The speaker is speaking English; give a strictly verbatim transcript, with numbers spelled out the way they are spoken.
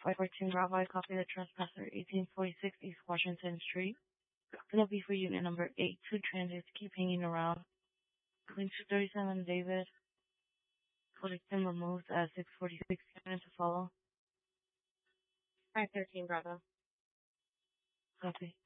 five fourteen Bravo, I copy the trespasser, eighteen forty-six East Washington Street. Gonna be for unit number eight two transit. Keep hanging around. Clean two thirty-seven David. Fullerton removed at six forty-six. To follow. five thirteen Bravo. Copy.